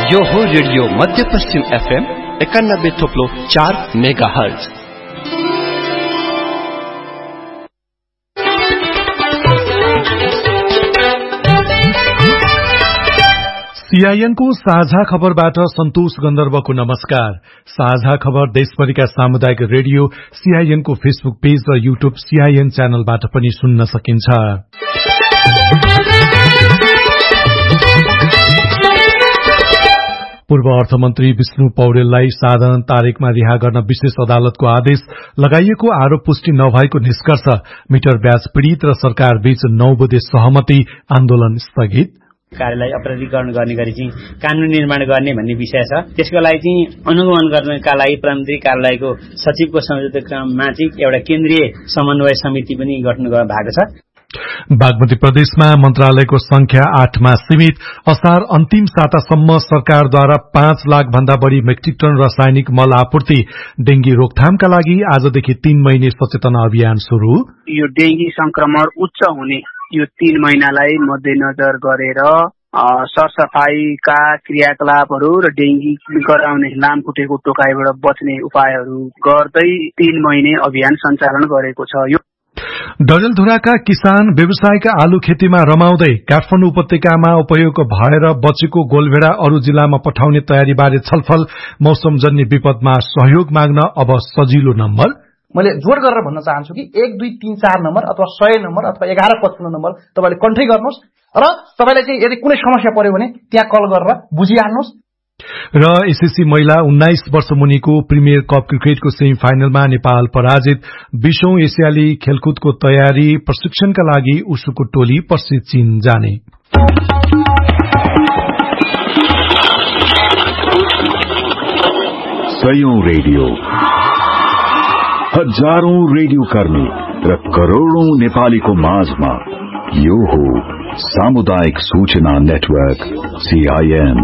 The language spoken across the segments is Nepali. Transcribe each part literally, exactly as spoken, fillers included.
यो हो रेडियो मध्यपश्चिम एफएम एकानब्बे थोप्लो चार मेगा हर्ज। सीआईएन को साझा खबरबाट सन्तोष गन्धर्वको नमस्कार। साझा खबर देशभरिका सामुदायिक रेडियो सीआईएन को फेसबुक पेज र युट्युब सीआईएन च्यानलबाट पनि सुन्न सकिन्छ। पूर्व अर्थमन्त्री विष्णु पौडेललाई साधारण तारिखमा रिहा गर्न विशेष अदालतको आदेश, लगाइएको आरोप पुष्टि नभएको निष्कर्ष, मिटर ब्याज पीड़ित र सरकार बीच नौ बुँदे सहमति, आन्दोलन स्थगित। कार्यलाई अपराधीकरण गर्ने गरी चाहिँ कानून निर्माण गर्ने भन्ने विषय छ। त्यसको लागि चाहिँ अनुगमन गर्नका लागि प्रधानमन्त्री कार्यालयको सचिवको संयोजकमा चाहिँ एउटा केन्द्रीय समन्वय समिति पनि गठन भएको छ। बागमती प्रदेशमा मन्त्रालयको संख्या आठमा सीमित, असार अन्तिम सातासम्म सरकारद्वारा पाँच लाख भन्दा बढ़ी मेट्रिक टन रासायनिक मल आपूर्ति। डेंगी रोकथामका लागि आजदेखि तीन महिने सचेतना अभियान शुरू। यो डेंगी संक्रमण उच्च हुने यो तीन महिनालाई मध्यनजर गरेर सरसफाईका क्रियाकलापहरू र डेंगी गराउने लामखुट्टेको टोकाइबाट बच्ने उपायहरू गर्दै तीन महिने अभियान सञ्चालन गरेको छ। यो डडेलधुराका किसान व्यवसायका आलु खेतीमा रमाउँदै काठमाडौँ उपत्यकामा उपयोग भएर बचेको गोलभेडा अरू जिल्लामा पठाउने तयारी बारे छलफल। मौसमजन्य विपदमा सहयोग माग्न अब सजिलो नम्बर। मैले जोड गरेर भन्न चाहन्छु कि एक दुई तीन चार नम्बर अथवा सय नम्बर अथवा एघार पचपन्न नम्बर तपाईँले कन्ट्री गर्नुहोस् र तपाईँलाई चाहिँ यदि कुनै समस्या पर्यो भने त्यहाँ कल गरेर बुझिहाल्नुहोस्। र एसएससी महिला उन्नाइस वर्ष मुनिको प्रिमियर कप क्रिकेटको सेमी फाइनलमा नेपाल पराजित। बीसौं एसियाली खेलकुदको तयारी प्रशिक्षणका लागि उसुको टोली पर्सि चीन जाने। सयौं रेडियो, हजारौं रेडियो कर्मी र करोड़ौं नेपालीको माझमा यो हो सामुदायिक सूचना नेटवर्क सीआईएन।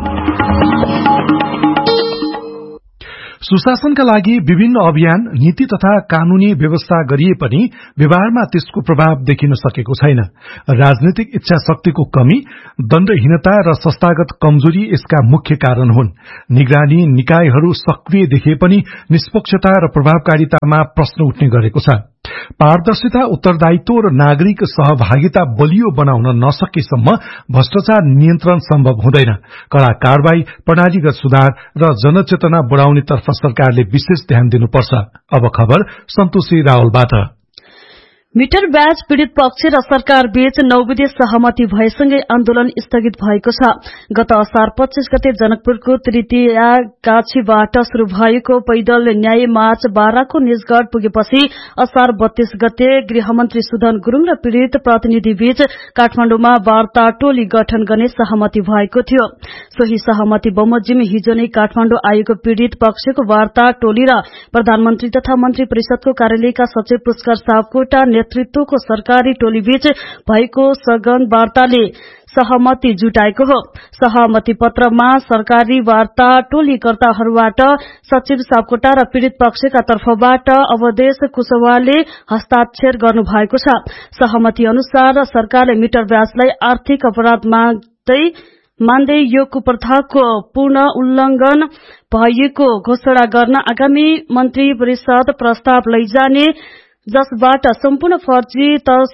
सुशासनका लागि विभिन्न अभियान, नीति तथा कानूनी व्यवस्था गरिए पनि व्यवहारमा त्यसको प्रभाव देखिन सकेको छैन। राजनीतिक इच्छा शक्तिको कमी, दण्डहीनता र संस्थागत कमजोरी यसका मुख्य कारण हुन्। निगरानी निकायहरू सक्रिय देखिए पनि निष्पक्षता र प्रभावकारितामा प्रश्न उठ्ने गरेको छ। पारदर्शिता, उत्तरदायित्व र नागरिक सहभागिता बलियो बनाउन नसकेसम्म भ्रष्टाचार नियन्त्रण सम्भव हुँदैन। कड़ा कारवाही, प्रणालीगत सुधार र जनचेतना बढाउनेतर्फ सरकारले विशेष ध्यान दिनुपर्छ। अब खबर सन्तोषी रावलबाट। मिटर ब्याज पीड़ित पक्ष र सरकार बीच नौ बुँदे सहमति भएसँगै आन्दोलन स्थगित भएको छ। गत असार पच्चीस गते जनकपुरको तृतीया गाछीबाट शुरू भएको पैदल न्याय मार्च बाह्रको निजगढ़ पुगेपछि असार बत्तीस गते गृहमन्त्री सुदन गुरूङ र पीड़ित प्रतिनिधि बीच काठमाडौँमा वार्ता टोली गठन गर्ने सहमति भएको थियो। सोही सहमति बमोजिम हिजो नै काठमाडौँ आएको पीड़ित पक्षको वार्ता टोली र प्रधानमन्त्री तथा मन्त्री परिषदको कार्यालयका सचिव पुष्कर सापकोटा नेतृत्वको सरकारी टोली बीच भएको सघन वार्ताले सहमति जुटाएको हो। सहमति पत्रमा सरकारी वार्ता टोलीकर्ताहरूबाट सचिव सापकोटा र पीड़ित पक्षका तर्फबाट अवधेश कुशवाहाले हस्ताक्षर गर्नुभएको छ। सहमति अनुसार सरकारले मिटर ब्याजलाई आर्थिक अपराध मान्दै मान्दै यो कुप्रथाको पूर्ण उल्लंघन भएको घोषणा गर्न आगामी मन्त्री परिषद प्रस्ताव लैजाने, जसबाट सम्पूर्ण फर्जी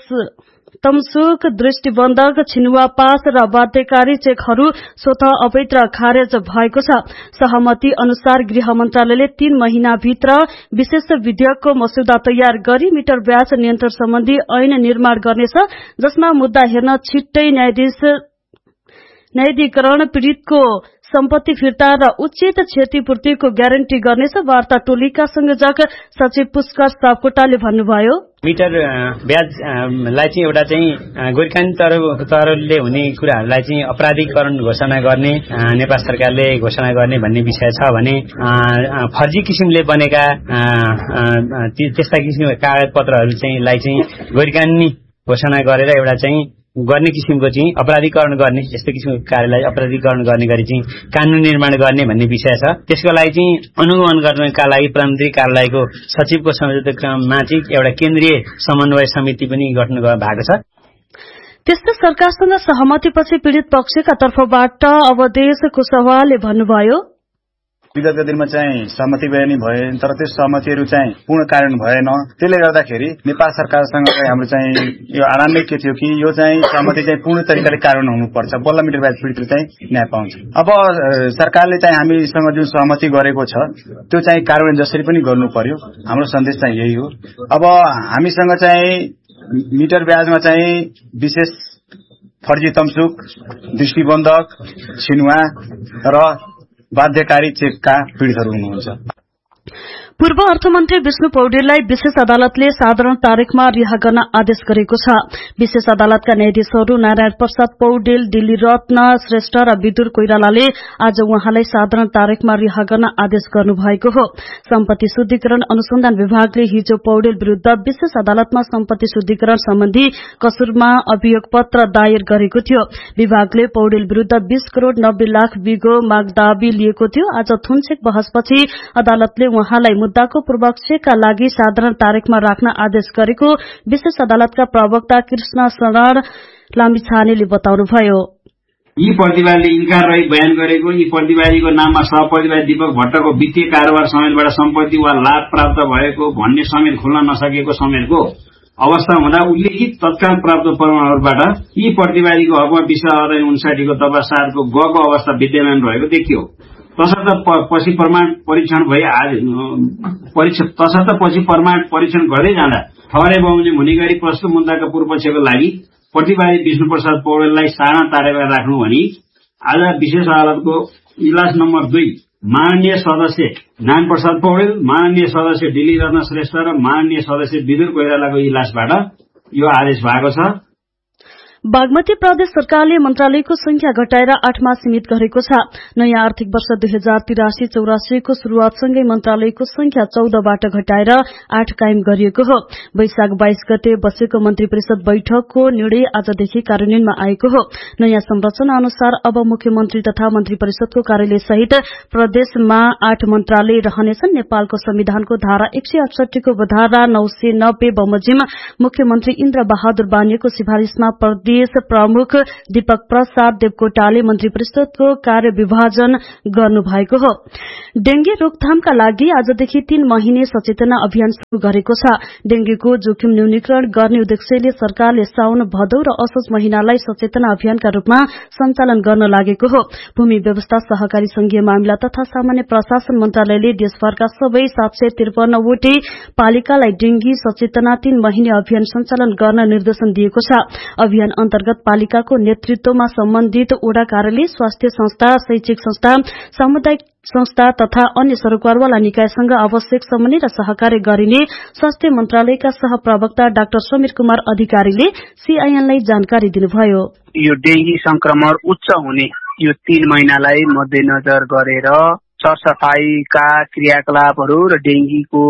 तमसुक, दृष्टिबन्धक, छिनुवा पास र बाध्यकारी चेकहरू स्वतः अवैध खारेज भएको छ। सहमति अनुसार गृह मन्त्रालयले तीन महिनाभित्र विशेष विधेयकको मस्यौदा तयार गरी मिटर ब्याज नियन्त्रण सम्बन्धी ऐन निर्माण गर्नेछ, जसमा मुद्दा हेर्न छिट्टै न्यायाधीश न्यायाधिकरण, पीड़ितको सम्पत्ति फिर्ता र उचित क्षतिपूर्तिको ग्यारेन्टी गर्नेछ। वार्ता टोलीका संयोजक सचिव पुष्कर सापकोटाले भन्नुभयो, मिटर ब्याजलाई चाहिँ एउटा चाहिँ गोर्खानी तहरले हुने कुराहरूलाई चाहिँ अपराधीकरण घोषणा गर्ने, नेपाल सरकारले घोषणा गर्ने भन्ने विषय छ भने फर्जी किसिमले बनेका त्यस्ता किसिमका कागज पत्रहरू चाहिँ लाई चाहिँ गोर्खानी घोषणा गरेर एउटा चाहिँ गर्ने किसिमको चाहिँ अपराधीकरण गर्ने, यस्तो किसिमको कार्यलाई अपराधीकरण गर्ने गरी चाहिँ कानून निर्माण गर्ने भन्ने विषय छ। त्यसको लागि चाहिँ अनुगमन गर्नका लागि प्रधानमन्त्री कार्यालयको सचिवको संयोजकमा चाहिँ एउटा केन्द्रीय समन्वय समिति पनि गठन भएको छ। त्यस्तै सरकारसँग सहमतिपछि पीड़ित पक्षका तर्फबाट अवधेश कुशवाहाले भन्नुभयो, विगत दिनमा चाहिँ सहमति बयानी भए तर त्यो सहमतिहरू चाहिँ पूर्ण कार्यान्वयन भएन। त्यसले गर्दाखेरि नेपाल सरकारसँग चाहिँ हाम्रो चाहिँ यो आरामै के थियो कि यो चाहिँ सहमति चाहिँ पूर्ण तरिकाले कार्यान्वयन हुनुपर्छ, बल्ल मिटर ब्याज पीडितले चाहिँ न्याय पाउँछ। अब सरकारले चाहिँ हामीसँग जुन सहमति गरेको छ त्यो चाहिँ कार्यान्वयन जसरी पनि गर्नु पर्यो, हाम्रो सन्देश चाहिँ यही हो। अब हामीसँग चाहिँ मिटर ब्याजमा चाहिँ विशेष फर्जी तमसुक, दृष्टिबन्धक, छिनुवा र बाध्यकारी चेकका पीड़ितहरू हुनुहुन्छ। पूर्व अर्थमन्त्री विष्णु पौडेललाई विशेष अदालतले साधारण तारिखमा रिहा गर्न आदेश गरेको छ। विशेष अदालतका न्यायाधीशहरू नारायण प्रसाद पौडेल, दिल्ली रत्न श्रेष्ठ र विदुर कोइरालाले आज उहाँलाई साधारण तारिखमा रिहा गर्न आदेश गर्नुभएको हो। सम्पत्ति शुद्धिकरण अनुसन्धान विभागले हिजो पौडेल विरूद्ध विशेष अदालतमा सम्पत्ति शुद्धिकरण सम्बन्धी कसुरमा अभियोग पत्र दायर गरेको थियो। विभागले पौडेल विरूद्ध बीस करोड़ नब्बे लाख बिगो मागदाबी लिएको थियो। आज थुनछेक बहसपछि अदालतले उहाँलाई मुद्दाको पूर्वक्षका लागि साधारण तारिखमा राख्न आदेश गरेको विशेष अदालतका प्रवक्ता कृष्ण शरण लामिछानेले बताउनुभयो। यी प्रतिवादीले इन्कार रहित बयान गरेको, यी प्रतिवादीको नाममा सहप्रतिवादी दीपक भट्टको वित्तीय कारोबार समेतबाट सम्पत्ति वा लाभ प्राप्त भएको भन्ने समेत खुल्न नसकेको समेतको अवस्था हुँदा उल्लेखित तत्काल प्राप्त प्रमाणहरूबाट यी प्रतिवादीको हकमा विशाल अध्ययन उन्साठी को दफा सातको गको अवस्था विद्यमान रहेको देखियो। तसर्थ पछि प्रमाण परीक्षण भई तसर्थ पछि प्रमाण परीक्षण गर्दै जाँदा ठहरे बमोजिम हुने गरी प्रस्तुत मुद्दाका पूर्वपक्षको लागि प्रतिवादी विष्णु प्रसाद पौडेललाई साधारण तारिखमा राख्नु भनी आज विशेष अदालतको इजलास नम्बर दुई माननीय सदस्य नारायण प्रसाद पौडेल, माननीय सदस्य दिल्ली रत्न श्रेष्ठ र माननीय सदस्य विदुर कोइरालाको इजलासबाट यो आदेश भएको छ। बागमती प्रदेश सरकारले मन्त्रालयको संख्या घटाएर आठमा सीमित गरेको छ। नयाँ आर्थिक वर्ष दुई हजार तिरासी चौरासीको शुरूआतसँगै मन्त्रालयको संख्या चौधबाट घटाएर आठ कायम गरिएको हो। वैशाख बाइस गते बसेको मन्त्री परिषद बैठकको निर्णय आजदेखि कार्यान्वयनमा आएको हो। नयाँ संरचना अनुसार अब मुख्यमन्त्री तथा मन्त्री परिषदको कार्यालय सहित प्रदेशमा आठ मन्त्रालय रहनेछन्। नेपालको संविधानको धारा एक सय अठसट्ठीको धारा नौ सय नब्बे बमोजिम मुख्यमन्त्री इन्द्र बहादुर बानियाको सिफारिशमा प्रदेश प्रमुख दीपक प्रसाद देवकोटाले मन्त्री परिषदको कार्य विभाजन गर्नुभएको हो। डेंगी रोकथामका लागि आजदेखि तीन महिने सचेतना अभियान शुरू गरेको छ। डेंगीको जोखिम न्यूनीकरण गर्ने उद्देश्यले सरकारले साउन, भदौ र असोज महिनालाई सचेतना अभियानका रूपमा सञ्चालन गर्न लागेको हो। भूमि व्यवस्था, सहकारी संघीय मामिला तथा सामान्य प्रशासन मन्त्रालयले देशभरका सबै सात सय त्रिपन्नवटै पालिकालाई डेंगी सचेतना तीन महिने अभियान सञ्चालन गर्न निर्देशन दिएको छ। अभियान अन्तर्गत पालिकाको नेतृत्वमा सम्बन्धित वडा कार्यालय, स्वास्थ्य संस्था, शैक्षिक संस्था, सामुदायिक संस्था तथा अन्य सरकारवाला निकायसँग आवश्यक समन्वय र सहकार्य गरिने स्वास्थ्य मन्त्रालयका सहप्रवक्ता डाक्टर समीर कुमार अधिकारीले सीआईएनलाई जानकारी दिनुभयो। यो डेंगी संक्रमण उच्च हुने यो तीन महिनालाई मध्यनजर गरेर सरसफाईका क्रियाकलापहरू र डेंगीको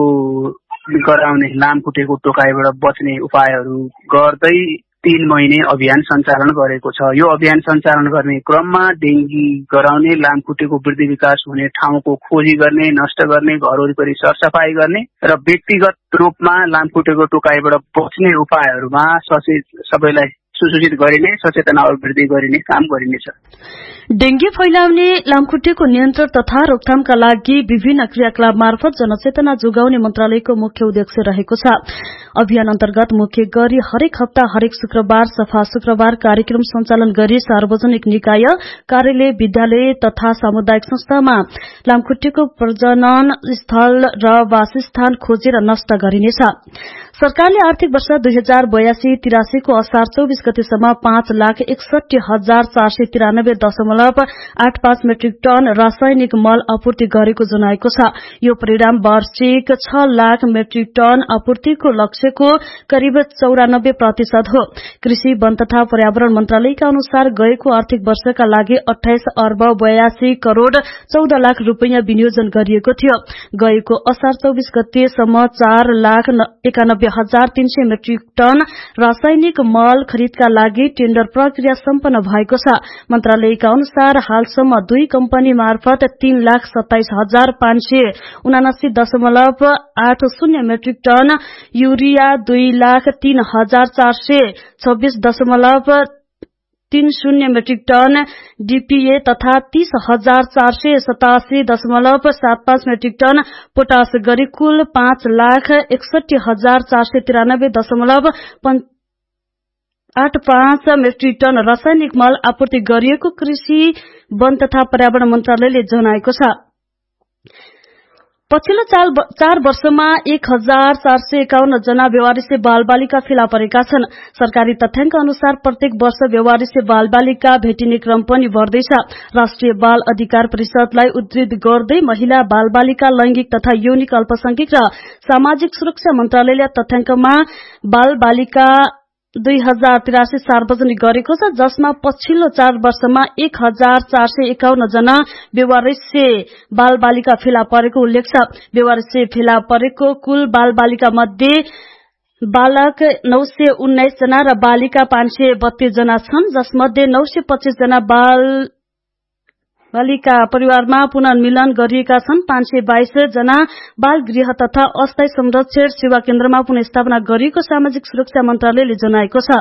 गराउने लामखुट्टेको टोकाइबाट बच्ने उपायहरू गर्दै तीन महिने अभियान सञ्चालन गरेको छ। यो अभियान सञ्चालन गर्ने क्रममा डेंगी गराउने, लामखुट्टेको वृद्धि विकास हुने ठाउँको खोजी गर्ने, नष्ट गर्ने, घर वरिपरि सरसफाई गर्ने र व्यक्तिगत रूपमा लामखुट्टेको टोकाइबाट बच्ने उपायहरूमा सचेत सबैलाई सुसूचित गरिने, सचेतना वृद्धि गरिने काम गरिनेछ। डेंगी फैलाउने, लामखुट्टेको नियन्त्रण तथा रोकथामका लागि विभिन्न क्रियाकलाप मार्फत जनचेतना जोगाउने मन्त्रालयको मुख्य उद्देश्य रहेको छ। अभियान अन्तर्गत मुख्य गरी हरेक हप्ता हरेक शुक्रबार सफा शुक्रबार कार्यक्रम सञ्चालन गरी सार्वजनिक निकाय, कार्यालय, विद्यालय तथा सामुदायिक संस्थामा लामखुट्टेको प्रजनन स्थल र वासस्थान खोजेर नष्ट गरिनेछ। सरकारले आर्थिक वर्ष दुई हजार बयासी तिरासीको असार चौबीस गतेसम्म पाँच लाख एकसठी हजार चार सय तिरानब्बे दशमलव आठ पाँच मेट्रिक टन रासायनिक मल आपूर्ति गरेको जनाएको छ। यो परिणाम वार्षिक छ लाख मेट्रिक टन आपूर्तिको लक्ष्यको करिब चौरानब्बे प्रतिशत हो। कृषि, वन तथा पर्यावरण मन्त्रालयका अनुसार गएको आर्थिक वर्षका लागि अठाइस अर्ब बयासी करोड़ चौध लाख रूपियाँ विनियोजन गरिएको थियो। गएको असार चौबीस गतेसम्म चार लाख एकानब्बे हजार तीन सय मेट्रिक टन रासायनिक मल खरिदका लागि टेन्डर प्रक्रिया सम्पन्न भएको छ। मन्त्रालयका अनुसार हालसम्म दुई कम्पनी मार्फत तीन लाख सत्ताइस हजार पाँच सय उनासी दशमलव आठ शून्य मेट्रिक टन यूरिया, दुई लाख तीन हजार चार सय छब्बीस दशमलव तीन शून्य मेट्रिक टन डीपीए तथा तीस हजार चार सय सतासी दशमलव सात पाँच मेट्रिक टन पोटास गरी कुल पाँच लाख एकसठी हजार चार सय तिरानब्बे दशमलव आठ पाँच मेट्रिक टन रासायनिक मल आपूर्ति गरिएको कृषि, वन तथा पर्यावरण मन्त्रालयले जनाएको छ। पछिल्लो चार वर्षमा एक हजार चार सय एकाउन्न जना बेवारिसे बाल बालिका फेला परेका छन्। सरकारी तथ्याङ्क अनुसार प्रत्येक वर्ष बेवारिसे बाल बालिका भेटिने क्रम पनि बढ़दैछ। राष्ट्रिय बाल अधिकार परिषदलाई उद्धृत गर्दै महिला, बाल बालिका, लैंगिक तथा यौनिक अल्पसंख्यक र सामाजिक सुरक्षा मन्त्रालयले तथ्याङ्कमा बाल बालिका दुई हजार तिरासी सार्वजनिक गरेको छ, जसमा पछिल्लो चार वर्षमा एक हजार चार सय एकाउन्न जना बेवारिसे बाल बालिका फेला परेको उल्लेख छ। बेवारिसे फेला परेको कुल बाल बालिका मध्ये बालक नौ सय उन्नाइस जना र बालिका पाँच सय बत्तीस जना छन्, जसमध्ये नौ सय पच्चीस जना बाल बालिका परिवारमा पुनर्मिलन गरिएका छन्। पाँच सय बाइस जना बाल गृह तथा अस्थायी संरक्षण सेवा केन्द्रमा पुनर्स्थापना गरिएको सामाजिक सुरक्षा मन्त्रालयले जनाएको छ।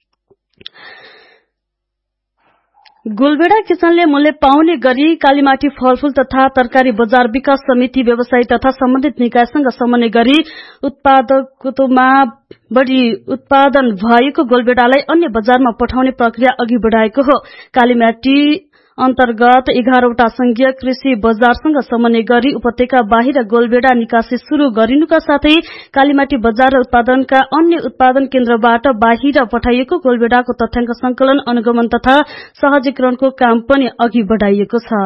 गोलबेडा किसानले मूल्य पाउने गरी कालीमाटी फलफूल तथा तरकारी बजार विकास समिति व्यवसायी तथा सम्बन्धित निकायसँग समन्वय गरी उत्पादकतामा बढ़ी उत्पादन भएको गोलबेडालाई अन्य बजारमा पठाउने प्रक्रिया अघि बढ़ाएको हो। कालीमाटी अन्तर्गत एघारवटा संघीय कृषि बजारसँग समन्वय गरी उपत्यका बाहिर गोलबेडा निकासी शुरू गरिनुका साथै कालीमाटी बजार र उत्पादनका अन्य उत्पादन केन्द्रबाट बाहिर पठाइएको गोलबेडाको तथ्याङ्क संकलन, अनुगमन तथा सहजीकरणको काम पनि अघि बढ़ाइएको छ।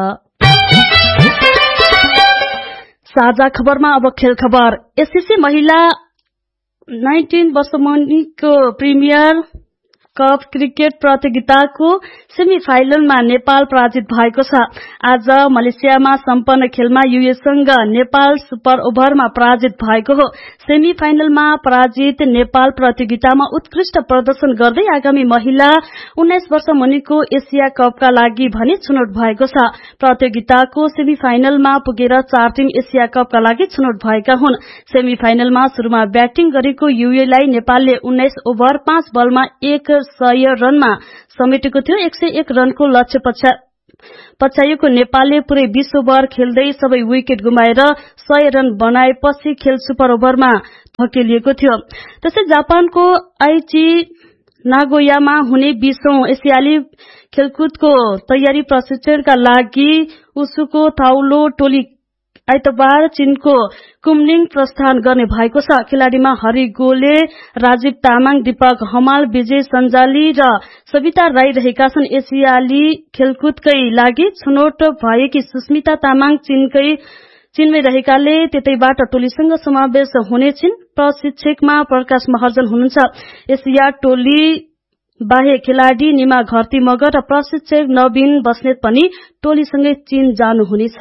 साझा खबरमा अब खेल खबर। एससीसी महिला उन्नाइस वर्ष मुनिको प्रिमियर कप क्रिकेट प्रतियोगिताको सेमी फाइनलमा नेपाल पराजित भएको छ। आज मलेसियामा सम्पन्न खेलमा यूएसँग नेपाल सुपर ओभरमा पराजित भएको हो। सेमी फाइनलमा पराजित नेपाल प्रतियोगितामा उत्कृष्ट प्रदर्शन गर्दै आगामी महिला उन्नाइस वर्ष मुनिको एसिया कपका लागि भने छनौट भएको छ। प्रतियोगिताको सेमी फाइनलमा पुगेर चार टीम एसिया कपका लागि छनौट भएका हुन्। सेमी फाइनलमा शुरूमा ब्याटिङ गरेको यूएलाई नेपालले उन्नाइस ओभर पाँच बलमा एक सय रनमा समेटेको थियो। एक सय एक रनको लक्ष्य पछ्याएको नेपालले पुरै बीस ओभर खेल्दै सबै विकेट गुमाएर सय रन बनाएपछि खेल सुपर ओभरमा धकेलिएको थियो। त्यसै जापानको आइची नागोयामा हुने बीसौं एसियाली खेलकुदको तयारी प्रशिक्षणका लागि उसुको थाउलो टोली आइतबार चीनको कुमलिङ प्रस्थान गर्ने भएको छ। खेलाड़ीमा हरि गोले, राजीव तामाङ, दीपक हमाल, विजय सञ्जाली र सविता राई रहेका छन्। एसियाली खेलकुदकै लागि छनौट भएकी सुस्मिता तामाङ चीनकै चीनमै रहेकाले त्यतैबाट टोलीसँग समावेश हुने छिन्। प्रशिक्षकमा प्रकाश महर्जन हुनुहुन्छ। एसिया टोली बाहेक खेलाड़ी निमा घरती मगर र प्रशिक्षक नवीन बस्नेत पनि टोलीसँगै चीन जानुहुनेछ।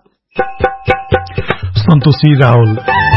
सन्तोषी राहुल।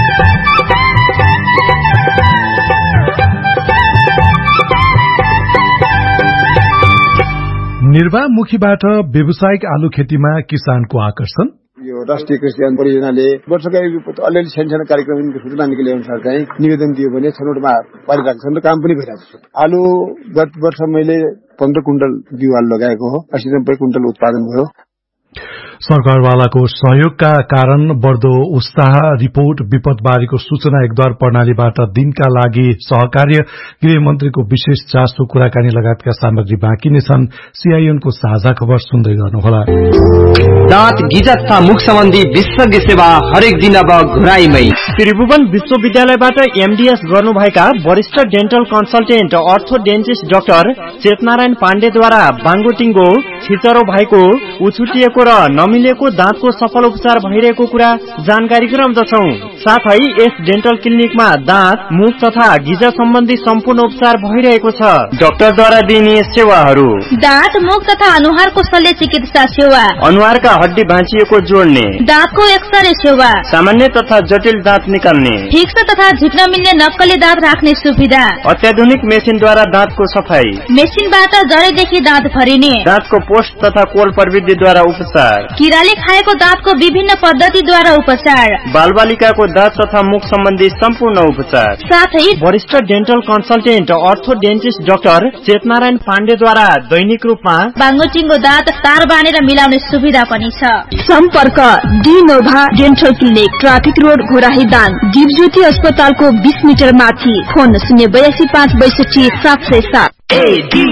निर्वाहमुखीबाट व्यावसायिक आलु खेतीमा किसानको आकर्षण। यो राष्ट्रिय कृषि परियोजनाले वर्षका अलिअलि सानो कार्यक्रम सूचना निक्ले अनुसार चाहिँ निवेदन दियो भने छनौटमा पारिरहेको छन् र काम पनि भइरहेको छ। आलु गत वर्ष मैले पन्ध्र कुइन्टल बिउ आलु लगाएको हो, अस्सी नब्बे कुइन्टल उत्पादन भयो। सरकारवालाको सहयोगका कारण बढ्दो उत्साह। रिपोर्ट विपदबारीको सूचना एकद्वार प्रणालीबाट दिनका लागि सहकार्य। गृहमन्त्रीको विशेष चासो, कुराकानी लगायतका सामग्री बाँकी नै छन्। सीआईएनको साझा खबर सुन्दै गर्नुहोला। दाँत गिजा तथा मुख सम्बन्धी विशेषज्ञ सेवा हरेक दिन अब घुराईमै। त्रिभुवन विश्वविद्यालयबाट एमडीएस गर्नुभएका वरिष्ठ डेन्टल कन्सल्टेन्ट अर्थो डेन्टिस्ट डाक्टर चेतनारायण पाण्डेद्वारा बाङ्गोटिङ्गो, छिचरो भएको, उछुटिएको र नमिलेको दाँतको सफल उपचार भइरहेको कुरा जानकारी गराउँदछौ। साथै यस डेन्टल क्लिनिकमा दाँत, मुख तथा गिजा सम्बन्धी सम्पूर्ण उपचार भइरहेको छ। डाक्टरद्वारा दिइने सेवाहरू: दाँत, मुख तथा अनुहारको शल्य चिकित्सा सेवा, अनुहारका हड्डी भाँचिएको जोड्ने, दाँतको एक्सरे सेवा, सामान्य तथा जटिल दाँत निकाल्ने, फिक्स तथा झिक्न मिल्ने नक्कली दाँत राख्ने सुविधा, अत्याधुनिक मेसिनद्वारा दाँतको सफाई, मेसिनबाट जडैदेखि दाँत भरिने, दाँतको पोस्ट तथा कोल प्रविधिद्वारा उपचार, किराले खाएको दाँतको विभिन्न पद्धतिद्वारा उपचार, बालबालिकाको दाँत तथा मुख सम्बन्धी सम्पूर्ण उपचार, साथै वरिष्ठ डेन्टल कन्सल्टेन्ट अर्थो डेन्टिस्ट डाक्टर चेतनारायण पाण्डेद्वारा दैनिक रूपमा बाङ्गोटिङ्गो दाँत तार बाँडेर मिलाउने सुविधा पनि छ। सम्पर्क D Nova dental clinic, traffic road Ghorahi Dang, जीवज्योति अस्पतालको बीस मिटर माथि। फोन शून्य बयासी पाँच बैसठी सात सय सात।